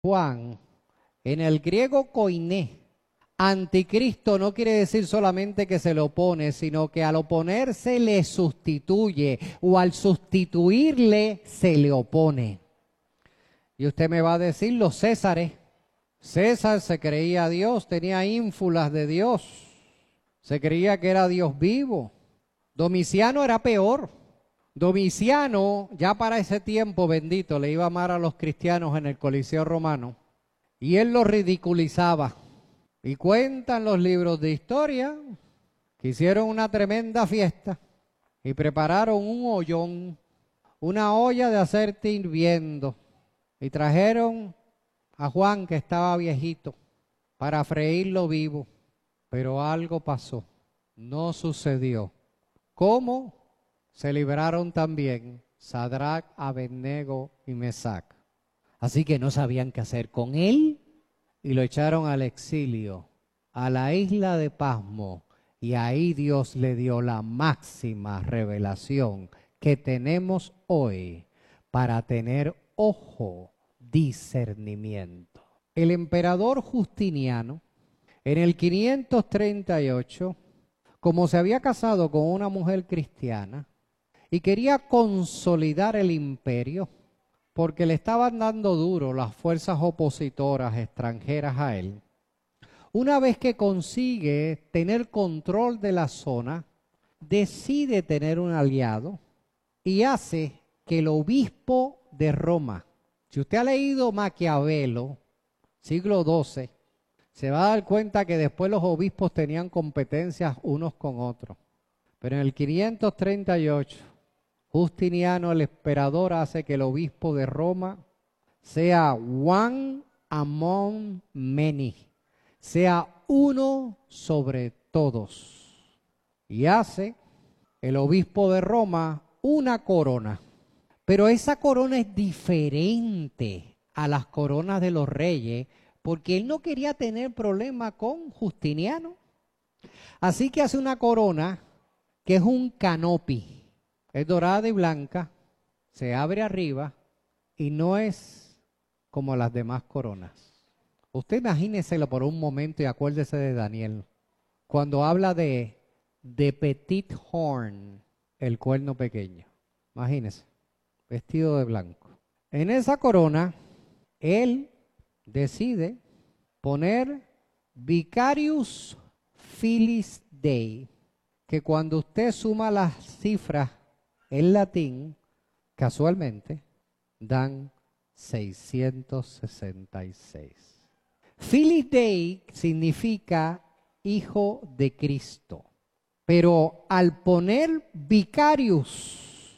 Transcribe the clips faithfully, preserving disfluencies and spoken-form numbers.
Juan, en el griego koiné, anticristo no quiere decir solamente que se le opone, sino que al oponerse le sustituye o al sustituirle se le opone. Y usted me va a decir los Césares. César se creía Dios, tenía ínfulas de Dios, se creía que era Dios vivo. Domiciano era peor. Domiciano, ya para ese tiempo, bendito, le iba a amar a los cristianos en el Coliseo Romano y él los ridiculizaba. Y cuentan los libros de historia que hicieron una tremenda fiesta y prepararon un ollón, una olla de aceite hirviendo, y trajeron a Juan, que estaba viejito, para freírlo vivo. Pero algo pasó, no sucedió. ¿Cómo? Se libraron también Sadrach, Abednego y Mesac. Así que no sabían qué hacer con él y lo echaron al exilio, a la isla de Pasmo, y ahí Dios le dio la máxima revelación que tenemos hoy para tener ojo, discernimiento. El emperador Justiniano, en el quinientos treinta y ocho, como se había casado con una mujer cristiana y quería consolidar el imperio, porque le estaban dando duro las fuerzas opositoras extranjeras a él, una vez que consigue tener control de la zona, decide tener un aliado y hace que el obispo de Roma, si usted ha leído Maquiavelo, siglo doce, se va a dar cuenta que después los obispos tenían competencias unos con otros. Pero en el quinientos treinta y ocho, Justiniano, el emperador, hace que el obispo de Roma sea one among many, sea uno sobre todos. Y hace el obispo de Roma una corona. Pero esa corona es diferente a las coronas de los reyes, porque él no quería tener problema con Justiniano. Así que hace una corona que es un canopi. Es dorada y blanca, se abre arriba y no es como las demás coronas. Usted imagíneselo por un momento y acuérdese de Daniel, cuando habla de, de petit horn, el cuerno pequeño. Imagínese, vestido de blanco. En esa corona, él decide poner Vicarius Filis Dei, que cuando usted suma las cifras en latín, casualmente, dan seiscientos sesenta y seis. Filis Dei significa hijo de Cristo, pero al poner Vicarius,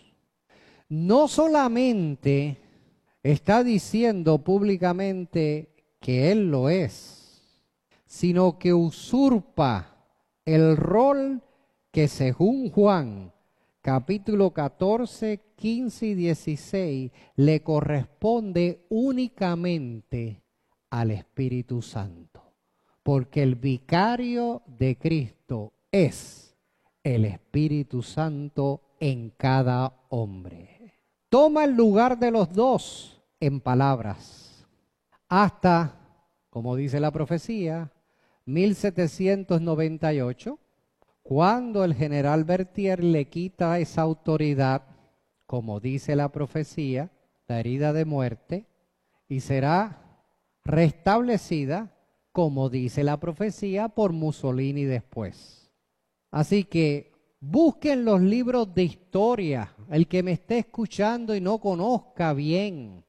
no solamente está diciendo públicamente que él lo es, sino que usurpa el rol que según Juan, capítulo catorce, quince y dieciséis, le corresponde únicamente al Espíritu Santo. Porque el vicario de Cristo es el Espíritu Santo en cada hombre. Toma el lugar de los dos en palabras. Hasta, como dice la profecía, mil setecientos noventa y ocho, cuando el general Berthier le quita esa autoridad, como dice la profecía, la herida de muerte, y será restablecida, como dice la profecía, por Mussolini después. Así que busquen los libros de historia, el que me esté escuchando y no conozca bien.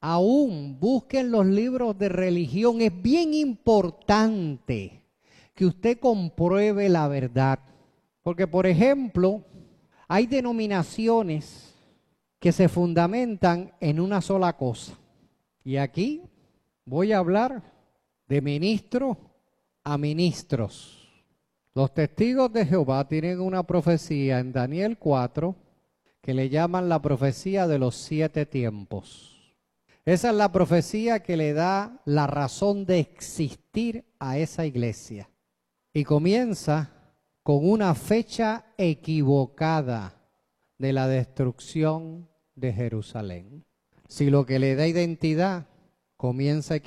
Aún busquen los libros de religión, es bien importante que usted compruebe la verdad. Porque, por ejemplo, hay denominaciones que se fundamentan en una sola cosa. Y aquí voy a hablar de ministro a ministros. Los testigos de Jehová tienen una profecía en Daniel cuatro que le llaman la profecía de los siete tiempos. Esa es la profecía que le da la razón de existir a esa iglesia. Y comienza con una fecha equivocada de la destrucción de Jerusalén. Si lo que le da identidad Comienza